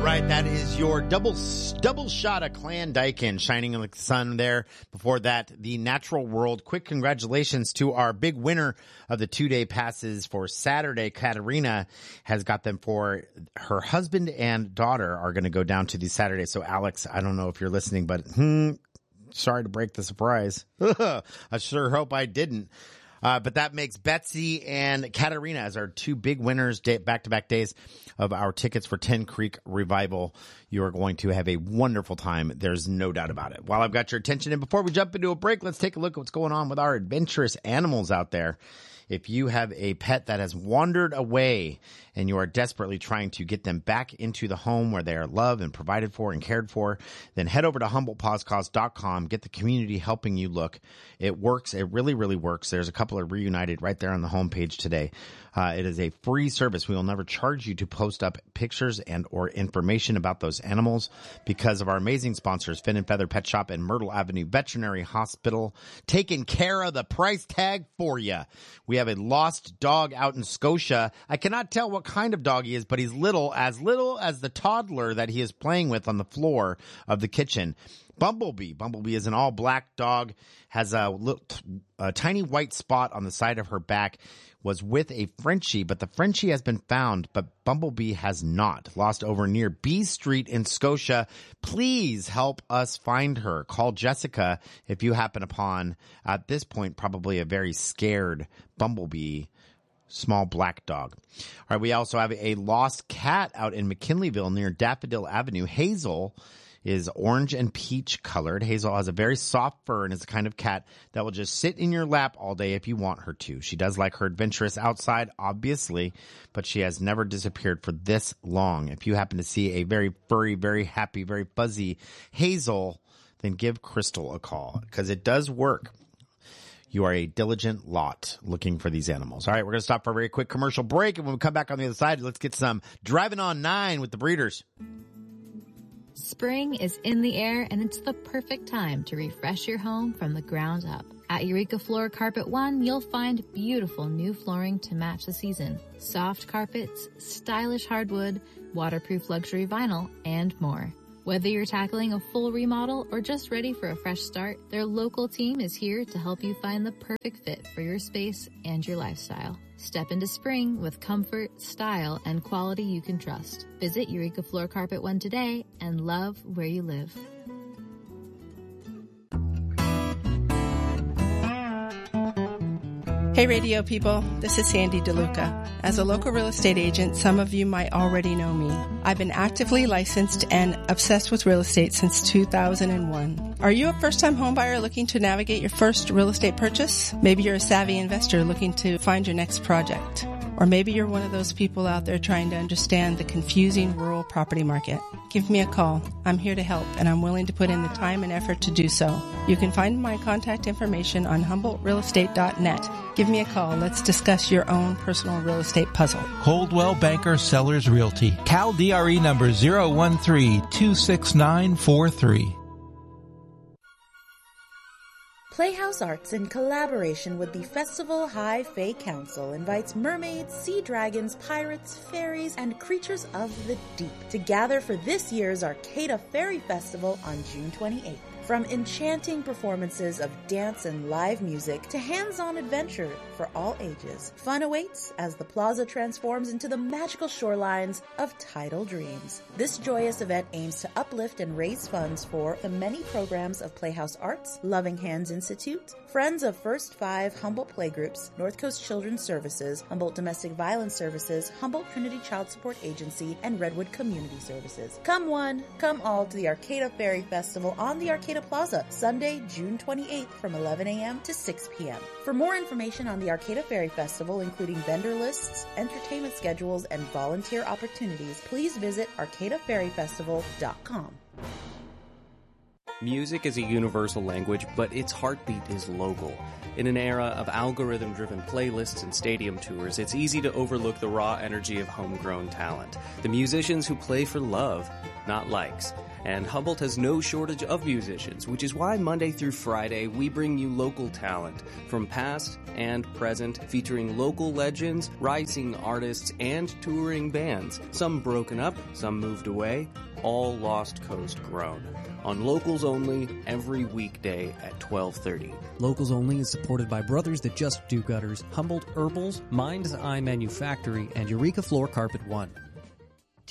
right, that is your double shot of Clandaikin shining in the sun there. Before that, the Natural World. Quick congratulations to our big winner of the 2-day passes for Saturday. Katerina has got them for her husband and daughter are going to go down to the Saturday. So Alex, I don't know if you're listening, but sorry to break the surprise. I sure hope I didn't. But that makes Betsy and Katerina as our two big winners back-to-back days of our tickets for 10 Creek Revival. You are going to have a wonderful time. There's no doubt about it. While I've got your attention, and before we jump into a break, let's take a look at what's going on with our adventurous animals out there. If you have a pet that has wandered away and you are desperately trying to get them back into the home where they are loved and provided for and cared for, then head over to HumboldtPawsCause.com. Get the community helping you look. It works. It really, really works. There's a couple of Reunited right there on the homepage today. It is a free service. We will never charge you to post up pictures and or information about those animals because of our amazing sponsors, Fin and Feather Pet Shop and Myrtle Avenue Veterinary Hospital, taking care of the price tag for you. We have a lost dog out in Scotia. I cannot tell what kind of dog he is, but he's little as the toddler that he is playing with on the floor of the kitchen. Bumblebee. Bumblebee is an all-black dog, has a tiny white spot on the side of her back, was with a Frenchie, but the Frenchie has been found, but Bumblebee has not. Lost over near B Street in Scotia. Please help us find her. Call Jessica if you happen upon, at this point, probably a very scared Bumblebee, small black dog. All right, we also have a lost cat out in McKinleyville near Daffodil Avenue. Hazel is orange and peach colored. Hazel has a very soft fur and is the kind of cat that will just sit in your lap all day if you want her to. She does like her adventurous outside, obviously, but she has never disappeared for this long. If you happen to see a very furry, very happy, very fuzzy Hazel, then give Crystal a call because it does work. You are a diligent lot looking for these animals. All right, we're going to stop for a very quick commercial break, and when we come back on the other side, let's get some Driving on 9 with the Breeders. Spring is in the air, and it's the perfect time to refresh your home from the ground up. At Eureka Floor Carpet One, you'll find beautiful new flooring to match the season. Soft carpets, stylish hardwood, waterproof luxury vinyl, and more. Whether you're tackling a full remodel or just ready for a fresh start, their local team is here to help you find the perfect fit for your space and your lifestyle. Step into spring with comfort, style, and quality you can trust. Visit Eureka Floor Carpet One today and love where you live. Hey radio people, this is Sandy DeLuca. As a local real estate agent, some of you might already know me. I've been actively licensed and obsessed with real estate since 2001. Are you a first-time homebuyer looking to navigate your first real estate purchase? Maybe you're a savvy investor looking to find your next project. Or maybe you're one of those people out there trying to understand the confusing rural property market. Give me a call. I'm here to help, and I'm willing to put in the time and effort to do so. You can find my contact information on HumboldtRealEstate.net. Give me a call. Let's discuss your own personal real estate puzzle. Coldwell Banker Sellers Realty. Cal DRE number 013-26943. Playhouse Arts, in collaboration with the Festival High Fae Council, invites mermaids, sea dragons, pirates, fairies, and creatures of the deep to gather for this year's Arcata Fairy Festival on June 28th. From enchanting performances of dance and live music to hands-on adventure for all ages, fun awaits as the plaza transforms into the magical shorelines of Tidal Dreams. This joyous event aims to uplift and raise funds for the many programs of Playhouse Arts, Loving Hands Institute, Friends of First Five Humboldt Playgroups, North Coast Children's Services, Humboldt Domestic Violence Services, Humboldt Trinity Child Support Agency, and Redwood Community Services. Come one, come all to the Arcata Fairy Festival on the Arcata Plaza, Sunday, June 28th from 11 a.m. to 6 p.m. For more information on the Arcata Fairy Festival, including vendor lists, entertainment schedules, and volunteer opportunities, please visit arcatafairyfestival.com. Music is a universal language, but its heartbeat is local. In an era of algorithm-driven playlists and stadium tours, it's easy to overlook the raw energy of homegrown talent. The musicians who play for love, not likes. And Humboldt has no shortage of musicians, which is why Monday through Friday we bring you local talent from past and present, featuring local legends, rising artists, and touring bands. Some broken up, some moved away, all Lost Coast grown. On Locals Only, every weekday at 12:30. Locals Only is supported by Brothers That Just Do Gutters, Humboldt Herbals, Mind's Eye Manufactory, and Eureka Floor Carpet One.